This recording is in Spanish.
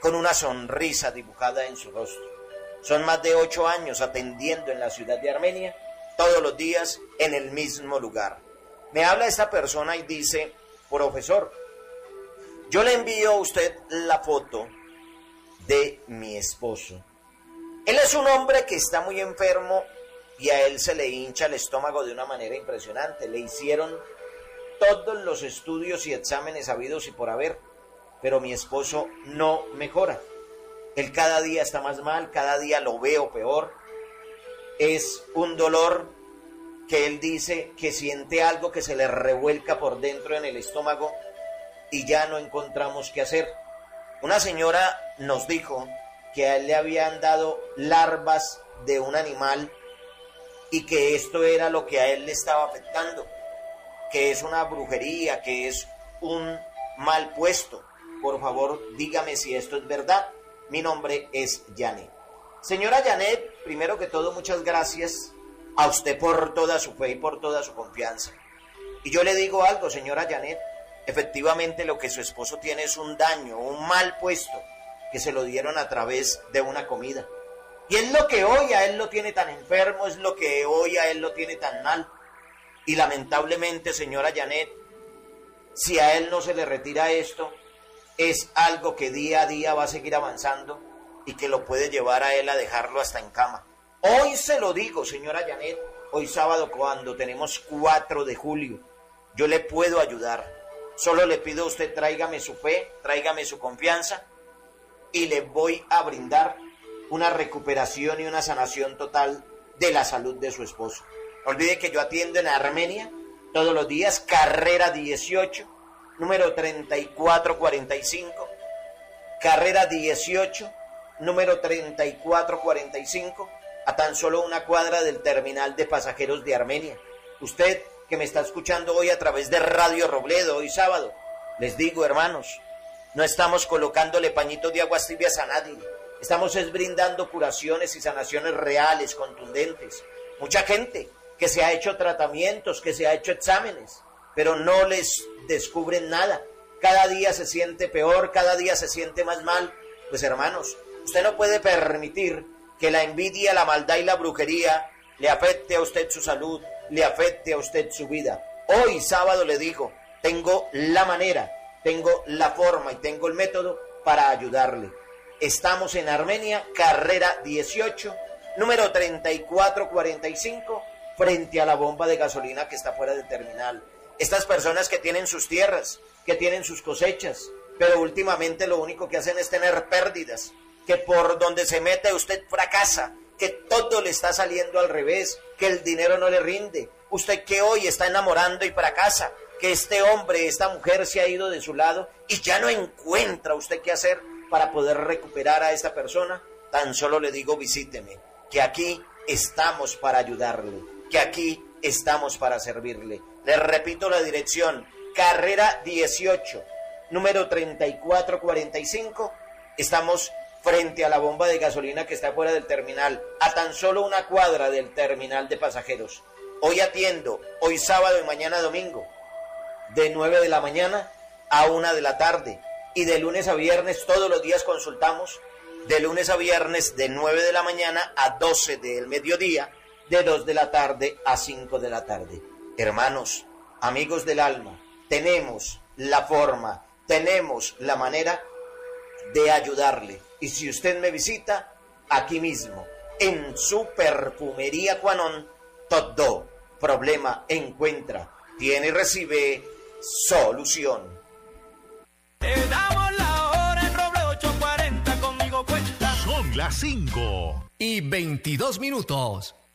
con una sonrisa dibujada en su rostro. Son más de 8 años atendiendo en la ciudad de Armenia, todos los días en el mismo lugar. Me habla esta persona y dice: profesor, yo le envío a usted la foto de mi esposo. Él es un hombre que está muy enfermo y a él se le hincha el estómago de una manera impresionante. Le hicieron todos los estudios y exámenes habidos y por haber, pero mi esposo no mejora. Él cada día está más mal, cada día lo veo peor. Es un dolor que él dice que siente algo que se le revuelca por dentro en el estómago y ya no encontramos qué hacer. Una señora nos dijo que a él le habían dado larvas de un animal y que esto era lo que a él le estaba afectando, que es una brujería, que es un mal puesto. Por favor, dígame si esto es verdad. Mi nombre es Janet. Señora Janet, primero que todo, muchas gracias a usted por toda su fe y por toda su confianza. Y yo le digo algo, señora Janet, efectivamente lo que su esposo tiene es un daño, un mal puesto, que se lo dieron a través de una comida. Y es lo que hoy a él lo tiene tan enfermo, es lo que hoy a él lo tiene tan mal. Y lamentablemente, señora Janet, si a él no se le retira esto, es algo que día a día va a seguir avanzando y que lo puede llevar a él a dejarlo hasta en cama. Hoy se lo digo, señora Janet, hoy sábado, cuando tenemos 4 de julio, yo le puedo ayudar. Solo le pido a usted, tráigame su fe, tráigame su confianza y le voy a brindar una recuperación y una sanación total de la salud de su esposo. No olvide que yo atiendo en Armenia todos los días, carrera 18, número 3445, carrera 18, número 3445, a tan solo una cuadra del terminal de pasajeros de Armenia. Usted que me está escuchando hoy a través de Radio Robledo, hoy sábado, les digo, hermanos, no estamos colocándole pañitos de aguas tibias a nadie, estamos brindando curaciones y sanaciones reales, contundentes. Mucha gente que se ha hecho tratamientos, que se ha hecho exámenes, pero no les descubren nada. Cada día se siente peor, cada día se siente más mal. Pues hermanos, usted no puede permitir que la envidia, la maldad y la brujería le afecte a usted su salud, le afecte a usted su vida. Hoy sábado le digo, tengo la manera, tengo la forma y tengo el método para ayudarle. Estamos en Armenia, carrera 18, número 3445, frente a la bomba de gasolina que está fuera del terminal. Estas personas que tienen sus tierras, que tienen sus cosechas, pero últimamente lo único que hacen es tener pérdidas, que por donde se mete usted fracasa, que todo le está saliendo al revés, que el dinero no le rinde. Usted que hoy está enamorando y fracasa, que este hombre, esta mujer se ha ido de su lado y ya no encuentra usted qué hacer para poder recuperar a esta persona, tan solo le digo, visíteme, que aquí estamos para ayudarle, que aquí estamos para servirle. Les repito la dirección, carrera 18, número 3445, estamos frente a la bomba de gasolina que está fuera del terminal, a tan solo una cuadra del terminal de pasajeros. Hoy atiendo, hoy sábado y mañana domingo, de 9 de la mañana a 1 de la tarde, y de lunes a viernes todos los días consultamos, de lunes a viernes de 9 de la mañana a 12 del mediodía, de 2 de la tarde a 5 de la tarde. Hermanos, amigos del alma, tenemos la forma, tenemos la manera de ayudarle. Y si usted me visita, aquí mismo, en su perfumería Quanon, todo problema encuentra, tiene y recibe solución. Te damos la hora en Roble 840, conmigo cuenta. Son las 5:22.